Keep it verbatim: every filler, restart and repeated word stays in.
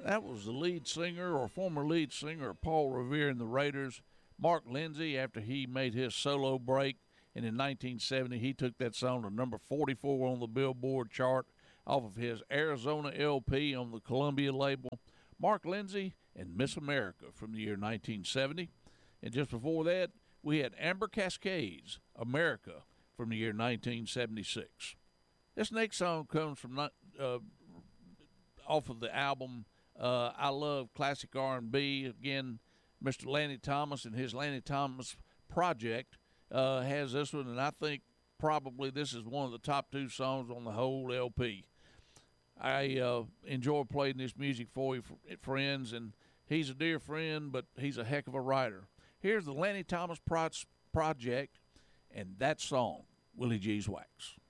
That was the lead singer or former lead singer of Paul Revere and the Raiders, Mark Lindsay, after he made his solo break. And in nineteen seventy, he took that song to number forty-four on the Billboard chart off of his Arizona L P on the Columbia label. Mark Lindsay and Miss America from the year nineteen seventy. And just before that, we had Amber Cascades, America, from the year nineteen seventy-six. This next song comes from uh, off of the album uh, I Love Classic R and B. Again, Mister Lanny Thomas and his Lanny Thomas Project uh, has this one, and I think probably this is one of the top two songs on the whole L P. I uh, enjoy playing this music for you, friends, and he's a dear friend, but he's a heck of a writer. Here's the Lanny Thomas Pro- Project and that song, Willie G's Wax.